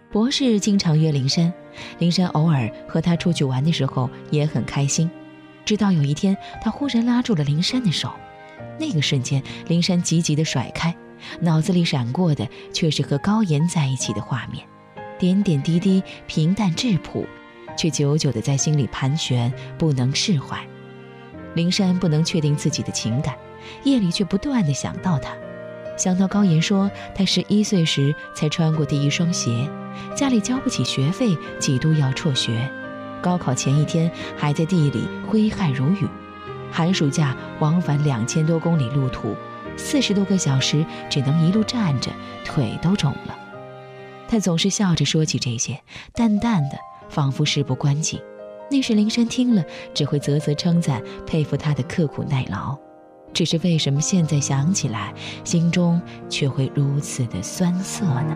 博士经常约灵山，灵山偶尔和他出去玩的时候也很开心。直到有一天，他忽然拉住了灵山的手，那个瞬间，灵山急急地甩开，脑子里闪过的却是和高岩在一起的画面，点点滴滴，平淡质朴，却久久地在心里盘旋，不能释怀。灵山不能确定自己的情感，夜里却不断地想到他，想到高岩说他11岁时才穿过第一双鞋，家里交不起学费，几度要辍学，高考前一天还在地里挥汗如雨，寒暑假往返2000多公里路途，40多个小时只能一路站着，腿都肿了。他总是笑着说起这些，淡淡的，仿佛事不关己。那时灵山听了只会啧啧称赞，佩服他的刻苦耐劳。只是为什么现在想起来，心中却会如此的酸涩呢？